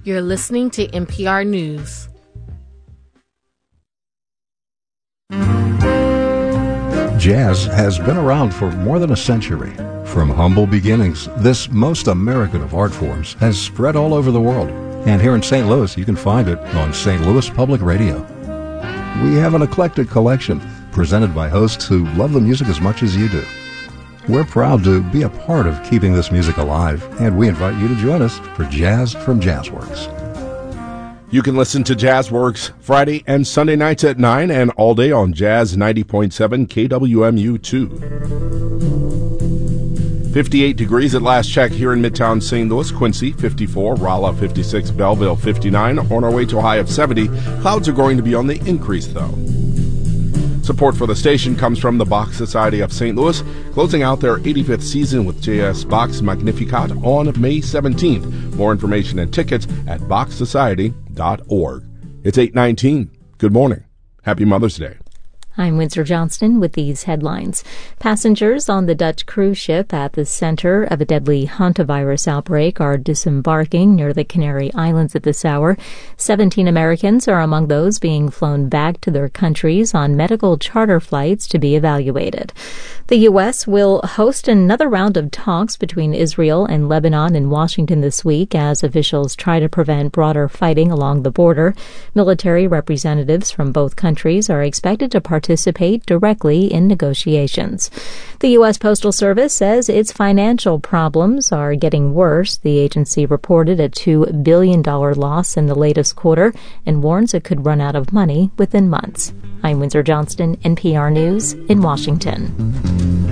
You're listening to NPR News. Jazz has been around for more than a century. From humble beginnings, this most American of art forms has spread all over the world. And here in St. Louis, you can find it on St. Louis Public Radio. We have an eclectic collection presented by hosts who love the music as much as you do. We're proud to be a part of keeping this music alive, and we invite you to join us for Jazz from Jazzworks. You can listen to Jazzworks Friday and Sunday nights at 9 and all day on Jazz 90.7 KWMU2. 58 degrees at last check here in Midtown St. Louis. Quincy, 54. Rolla, 56. Belleville, 59. On our way to a high of 70. Clouds are going to be on the increase, though. Support for the station comes from the Bach Society of St. Louis, closing out their 85th season with J.S. Bach's Magnificat on May 17th. More information and tickets at bachsociety.org. It's 8:19. Good morning. Happy Mother's Day. I'm Windsor Johnston with these headlines. Passengers on the Dutch cruise ship at the center of a deadly hantavirus outbreak are disembarking near the Canary Islands at this hour. 17 Americans are among those being flown back to their countries on medical charter flights to be evaluated. The U.S. will host another round of talks between Israel and Lebanon in Washington this week as officials try to prevent broader fighting along the border. Military representatives from both countries are expected to participate directly in negotiations. The U.S. Postal Service says its financial problems are getting worse. The agency reported a $2 billion loss in the latest quarter and warns it could run out of money within months. I'm Windsor Johnston, NPR News in Washington.